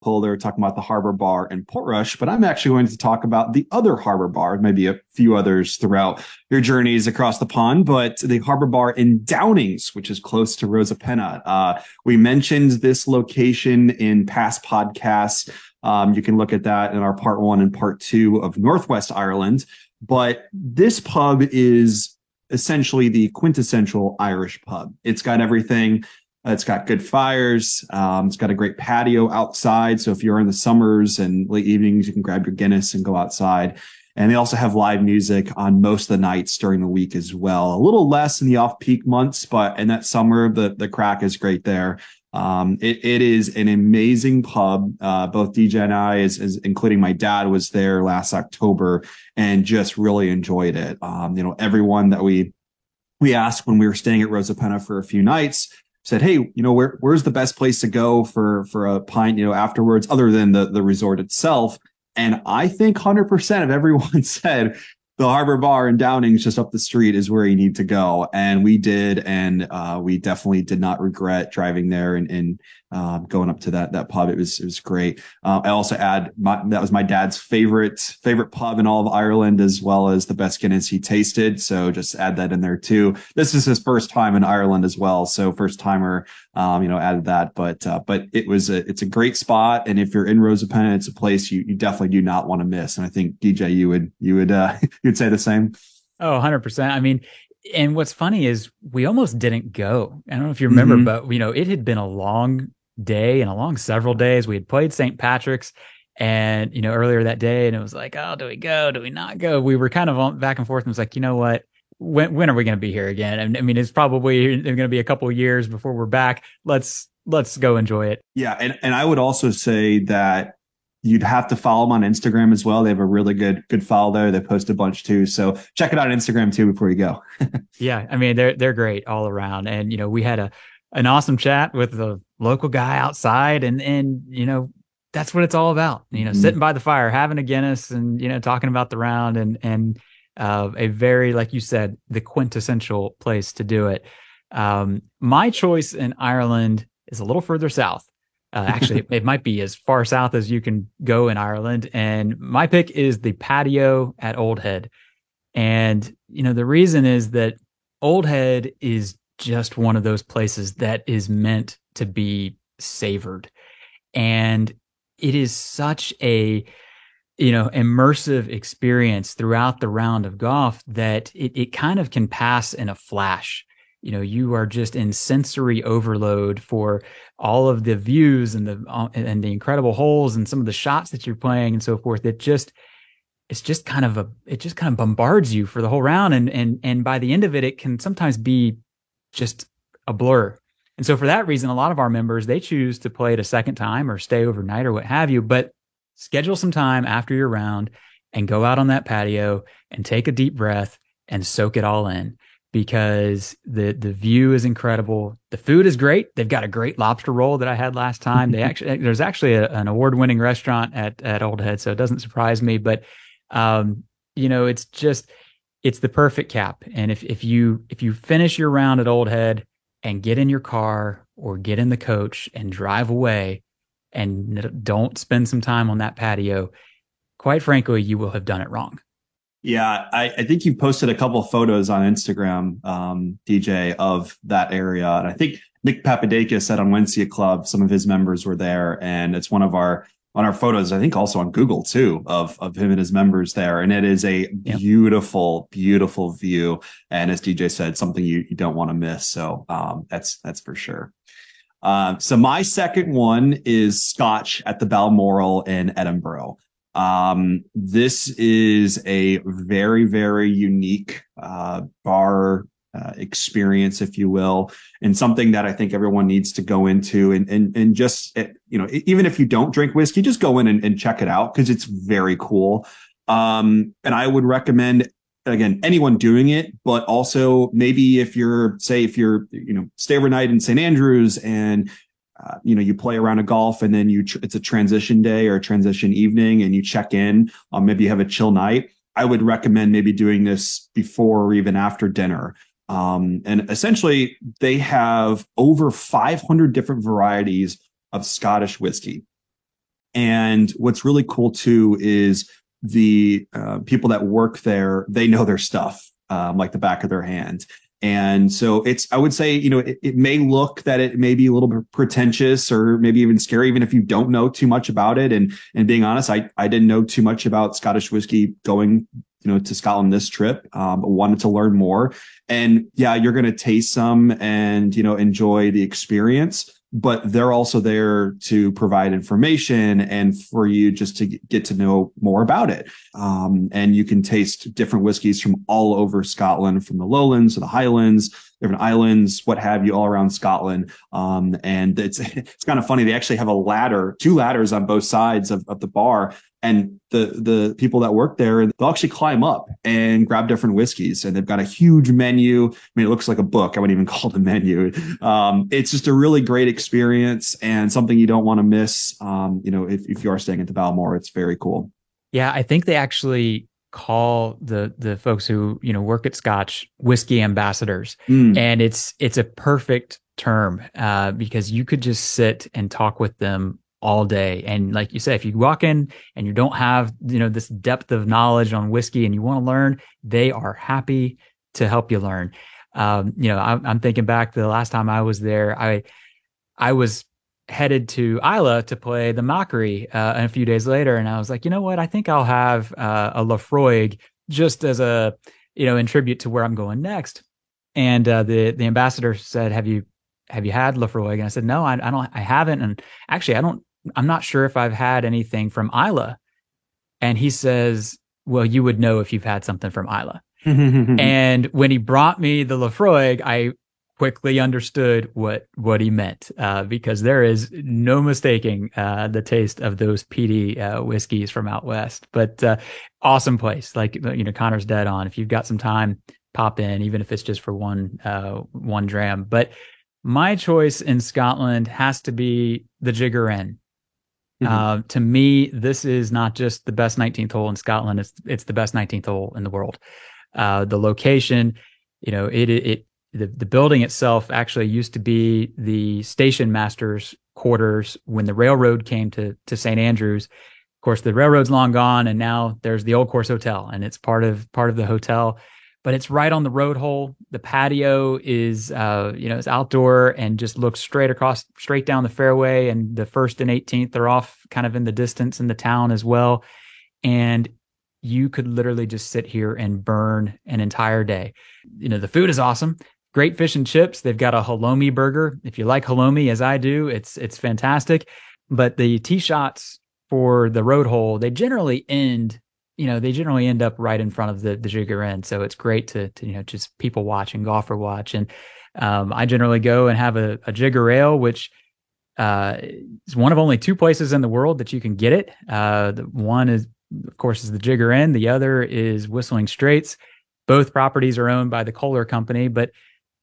They're talking about the Harbor Bar in Portrush, but I'm actually going to talk about the other Harbor Bar, maybe a few others throughout your journeys across the pond, but the Harbor Bar in Downings, which is close to Rosapena. We mentioned this location in past podcasts. You can look at that in our part 1 and part 2 of Northwest Ireland. But this pub is essentially the quintessential Irish pub. It's got everything. It's got good fires. It's got a great patio outside. So if you're in the summers and late evenings, you can grab your Guinness and go outside. And they also have live music on most of the nights during the week as well. A little less in the off-peak months, but in that summer, the crack is great there. It is an amazing pub. Both DJ and I, including my dad, was there last October and just really enjoyed it. Everyone that we asked when we were staying at Rosapena for a few nights said, "Hey, where's the best place to go for a pint, afterwards, other than the resort itself?" And I think 100% of everyone said the Harbor Bar in Downings, just up the street, is where you need to go. And we did. And we definitely did not regret driving there and going up to that pub. It was great. I also add that was my dad's favorite pub in all of Ireland, as well as the best Guinness he tasted. So just add that in there too. This is his first time in Ireland as well. So first timer, added that. But it's a great spot. And if you're in Rosapena, it's a place you definitely do not want to miss. And I think DJ, you would you'd say the same. Oh, 100%. I mean, and what's funny is we almost didn't go. I don't know if you remember, but it had been a long day and a long several days. We had played St. Patrick's and, earlier that day, and it was like, oh, do we go? Do we not go? We were kind of on back and forth, and it was like, you know what? When are we going to be here again? And I mean, it's probably going to be a couple of years before we're back. Let's go enjoy it. Yeah. And I would also say that you'd have to follow them on Instagram as well. They have a really good follow there. They post a bunch too. So check it out on Instagram too before you go. Yeah. I mean, they're great all around. And, we had an awesome chat with the local guy outside and that's what it's all about, sitting by the fire, having a Guinness and, talking about the round and a very, like you said, the quintessential place to do it. My choice in Ireland is a little further south. Actually, it might be as far south as you can go in Ireland. And my pick is the patio at Old Head. And, the reason is that Old Head is just one of those places that is meant to be savored. And it is such a, immersive experience throughout the round of golf that it kind of can pass in a flash. You are just in sensory overload for all of the views and the incredible holes and some of the shots that you're playing and so forth. It just kind of bombards you for the whole round. And by the end of it, it can sometimes be just a blur. And so for that reason, a lot of our members, they choose to play it a second time or stay overnight or what have you, but schedule some time after your round and go out on that patio and take a deep breath and soak it all in. Because the view is incredible. The food is great. They've got a great lobster roll that I had last time. There's actually an award-winning restaurant at Old Head, so it doesn't surprise me. But it's the perfect cap. And if you finish your round at Old Head and get in your car or get in the coach and drive away and don't spend some time on that patio, quite frankly, you will have done it wrong. Yeah, I think you posted a couple of photos on Instagram, DJ, of that area. And I think Nick Papadakis said on Wednesday Club, some of his members were there. And it's on our photos, I think also on Google too, of him and his members there. And it is a beautiful, beautiful view. And as DJ said, something you don't want to miss. So that's for sure. So my second one is Scotch at the Balmoral in Edinburgh. This is a very, very unique bar experience, if you will, and something that I think everyone needs to go into and just, even if you don't drink whiskey, just go in and check it out because it's very cool. And I would recommend, again, anyone doing it, but also maybe if you're stay overnight in St. Andrews and you play around a golf and then it's a transition day or a transition evening and you check in, maybe you have a chill night. I would recommend maybe doing this before or even after dinner. And essentially they have over 500 different varieties of Scottish whiskey. And what's really cool too is the people that work there, they know their stuff like the back of their hand. And so I would say, it may look that it may be a little bit pretentious or maybe even scary, even if you don't know too much about it. And being honest, I didn't know too much about Scottish whiskey going, to Scotland this trip, but wanted to learn more. And yeah, you're going to taste some and, enjoy the experience, but they're also there to provide information and for you just to get to know more about it. And you can taste different whiskeys from all over Scotland, from the lowlands to the highlands, different islands, what have you, all around Scotland. And it's kind of funny. They actually have two ladders on both sides of the bar. And the people that work there, they'll actually climb up and grab different whiskeys. And they've got a huge menu. I mean, it looks like a book. I wouldn't even call it a menu. It's just a really great experience and something you don't want to miss. If you are staying at the Balmoral, it's very cool. Yeah, I think they actually call the folks who, work at Scotch whiskey ambassadors. And it's a perfect term because you could just sit and talk with them all day. And like you said, if you walk in and you don't have, this depth of knowledge on whiskey and you want to learn, they are happy to help you learn. I'm thinking back to the last time I was there, I was headed to Islay to play the Mockery a few days later. And I was like, you know what? I think I'll have a Laphroaig just as in tribute to where I'm going next. And the ambassador said, have you had Laphroaig? And I said, no, I haven't. And actually, I'm not sure if I've had anything from Islay. And he says, well, you would know if you've had something from Islay. And when he brought me the Laphroaig, I quickly understood what he meant because there is no mistaking the taste of those peaty whiskeys from out west. But awesome place. Like, Connor's dead on. If you've got some time, pop in, even if it's just for one dram. But my choice in Scotland has to be the Jigger Inn. To me, this is not just the best 19th hole in Scotland. It's the best 19th hole in the world. The location, the building itself actually used to be the station master's quarters when the railroad came to St. Andrews. Of course, the railroad's long gone, and now there's the Old Course Hotel, and it's part of the hotel. But it's right on the road hole. The patio is, is outdoor and just looks straight down the fairway. And the 1st and 18th are off kind of in the distance in the town as well. And you could literally just sit here and burn an entire day. The food is awesome. Great fish and chips. They've got a halloumi burger. If you like halloumi, as I do, it's fantastic. But the tee shots for the road hole, they generally end up right in front of the Jigger Inn. So it's great to just people watch and golfer watch. And I generally go and have a Jigger Ale, which is one of only 2 places in the world that you can get it. The one is, of course, is the Jigger Inn. The other is Whistling Straits. Both properties are owned by the Kohler Company, but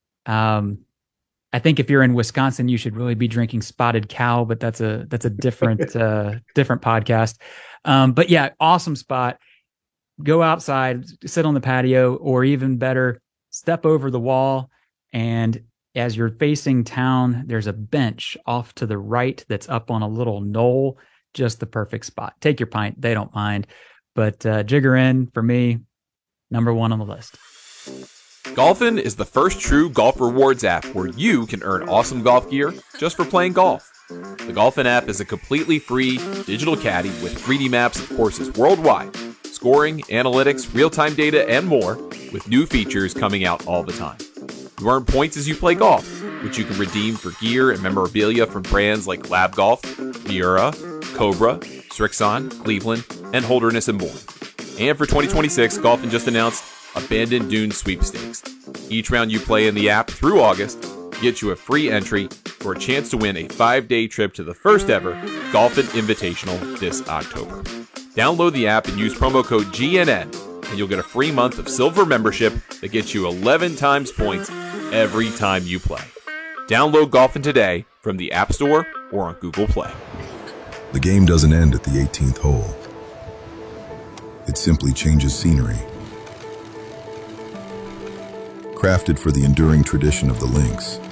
I think if you're in Wisconsin, you should really be drinking Spotted Cow, but that's a different different podcast. But yeah, awesome spot. Go outside, sit on the patio, or even better, step over the wall. And as you're facing town, there's a bench off to the right that's up on a little knoll, just the perfect spot. Take your pint. They don't mind. But Jigger Inn, for me, number 1 on the list. Golfin is the first true golf rewards app where you can earn awesome golf gear just for playing golf. The Golfin app is a completely free digital caddy with 3D maps of courses worldwide, scoring, analytics, real-time data, and more, with new features coming out all the time. You earn points as you play golf, which you can redeem for gear and memorabilia from brands like Lab Golf, Miura, Cobra, Srixon, Cleveland, and Holderness and more. And for 2026, Golfin just announced Abandoned Dunes Sweepstakes. Each round you play in the app through August gets you a free entry for a chance to win a 5-day trip to the first ever Golfin Invitational this October. Download the app and use promo code GNN, and you'll get a free month of silver membership that gets you 11 times points every time you play. Download Golfin today from the App Store or on Google Play. The game doesn't end at the 18th hole. It simply changes scenery. Crafted for the enduring tradition of the links,